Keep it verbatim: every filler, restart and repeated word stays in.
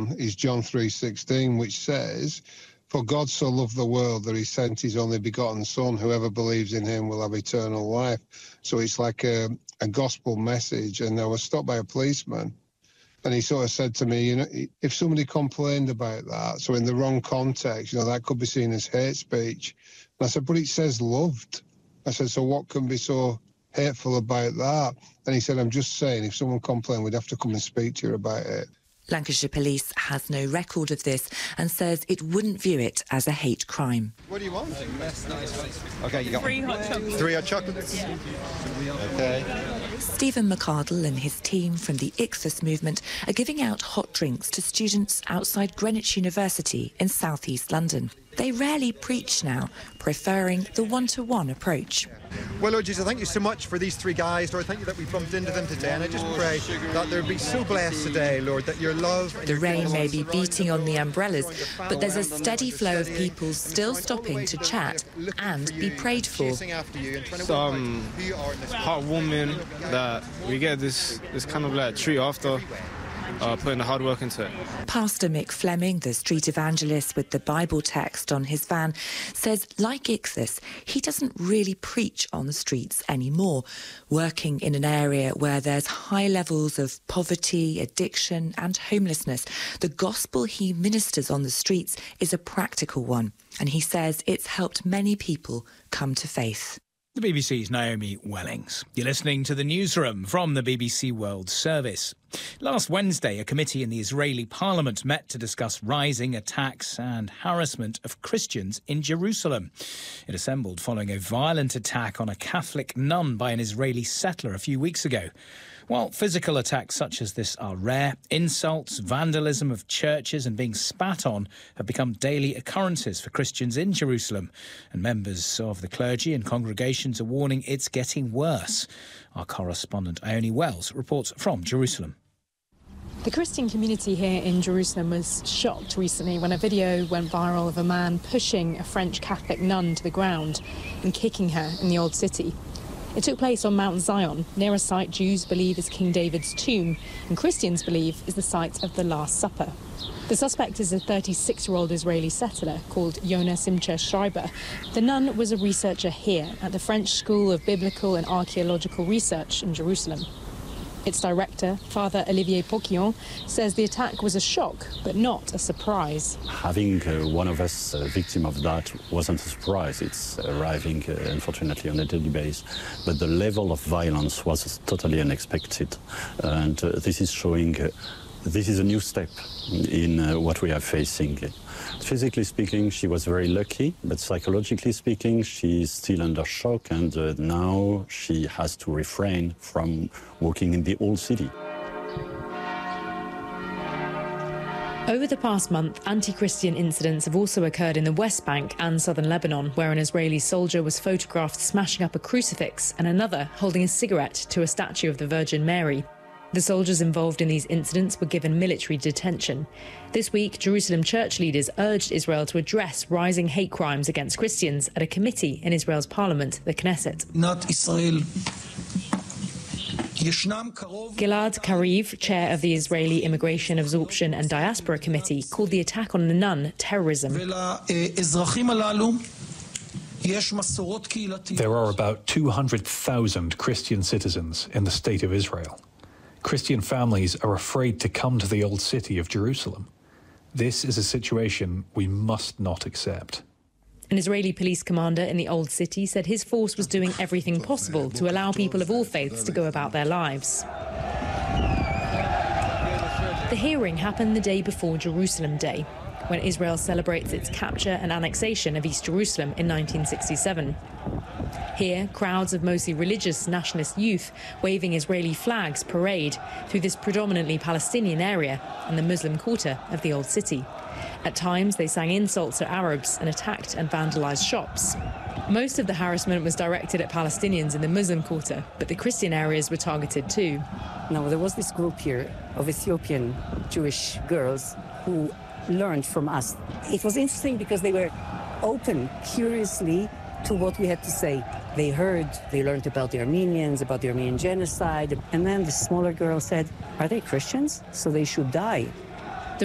John is John three sixteen, which says, "For God so loved the world that he sent his only begotten Son. Whoever believes in him will have eternal life." So it's like a, a gospel message. And I was stopped by a policeman, and he sort of said to me, you know, if somebody complained about that, so in the wrong context, you know, that could be seen as hate speech. And I said, but it says loved. I said, so what can be so hateful about that? And he said, I'm just saying, if someone complained, we'd have to come and speak to you about it. Lancashire Police has no record of this and says it wouldn't view it as a hate crime. What do you want? Okay, you got three hot chocolates. Three hot chocolates? Yeah. Okay. Stephen McArdle and his team from the Ichthus movement are giving out hot drinks to students outside Greenwich University in South East London. They rarely preach now, preferring the one-to-one approach. Well, Lord Jesus, thank you so much for these three guys, Lord. Thank you that we bumped into them today, and I just pray that they'll be so blessed today, Lord, that your love... The rain may be beating on the umbrellas, but there's a steady flow of people still stopping to chat and be prayed for. It's um, heartwarming that we get this, this kind of like treat after Uh, putting the hard work into it. Pastor Mick Fleming, the street evangelist with the Bible text on his van, says, like Ichthus, he doesn't really preach on the streets anymore, working in an area where there's high levels of poverty, addiction and homelessness. The gospel he ministers on the streets is a practical one, and he says it's helped many people come to faith. The B B C's Naomi Wellings. You're listening to the newsroom from the B B C World Service. Last Wednesday, a committee in the Israeli parliament met to discuss rising attacks and harassment of Christians in Jerusalem. It assembled following a violent attack on a Catholic nun by an Israeli settler a few weeks ago. While physical attacks such as this are rare, insults, vandalism of churches and being spat on have become daily occurrences for Christians in Jerusalem, and members of the clergy and congregations are warning it's getting worse. Our correspondent Ione Wells reports from Jerusalem. The Christian community here in Jerusalem was shocked recently when a video went viral of a man pushing a French Catholic nun to the ground and kicking her in the Old City. It took place on Mount Zion, near a site Jews believe is King David's tomb and Christians believe is the site of the Last Supper. The suspect is a thirty-six-year-old Israeli settler called Yonah Simcha Schreiber. The nun was a researcher here at the French School of Biblical and Archaeological Research in Jerusalem. Its director, Father Olivier Poquillon, says the attack was a shock, but not a surprise. Having uh, one of us a victim of that wasn't a surprise. It's arriving, uh, unfortunately, on a daily basis. But the level of violence was totally unexpected. And uh, this is showing uh, this is a new step in uh, what we are facing. Physically speaking, she was very lucky, but psychologically speaking, she is still under shock, and uh, now she has to refrain from walking in the old city. Over the past month, anti-Christian incidents have also occurred in the West Bank and southern Lebanon, where an Israeli soldier was photographed smashing up a crucifix and another holding a cigarette to a statue of the Virgin Mary. The soldiers involved in these incidents were given military detention. This week, Jerusalem church leaders urged Israel to address rising hate crimes against Christians at a committee in Israel's parliament, the Knesset. Not Israel. Gilad Kariv, chair of the Israeli Immigration, Absorption and Diaspora Committee, called the attack on the nun terrorism. There are about two hundred thousand Christian citizens in the state of Israel. Christian families are afraid to come to the old city of Jerusalem. This is a situation we must not accept. An Israeli police commander in the Old City said his force was doing everything possible to allow people of all faiths to go about their lives. The hearing happened the day before Jerusalem Day, when Israel celebrates its capture and annexation of East Jerusalem in nineteen sixty-seven. Here, crowds of mostly religious nationalist youth waving Israeli flags parade through this predominantly Palestinian area and the Muslim quarter of the Old City. At times, they sang insults to Arabs and attacked and vandalized shops. Most of the harassment was directed at Palestinians in the Muslim quarter, but the Christian areas were targeted too. Now, there was this group here of Ethiopian Jewish girls who learned from us. It was interesting because they were open, curiously, to what we had to say. They heard, they learned about the Armenians, about the Armenian genocide, and then the smaller girl said, are they Christians? So they should die.